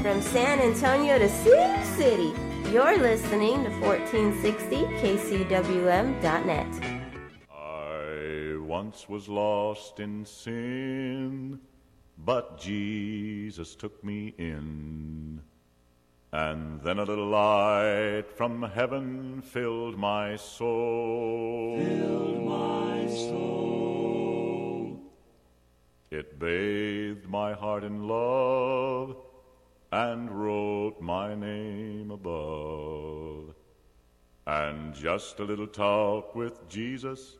From San Antonio to Sioux City, you're listening to 1460kcwm.net. I once was lost in sin, but Jesus took me in. And then a little light from heaven filled my soul. It bathed my heart in love and wrote my name above. And just a little talk with Jesus